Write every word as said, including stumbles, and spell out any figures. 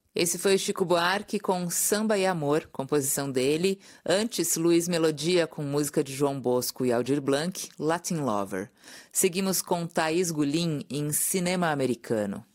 Esse foi o Chico Buarque com Samba e Amor, composição dele. Antes, Luiz Melodia com música de João Bosco e Aldir Blanc, Latin Lover. Seguimos com Thaís Gulim em Cinema Americano.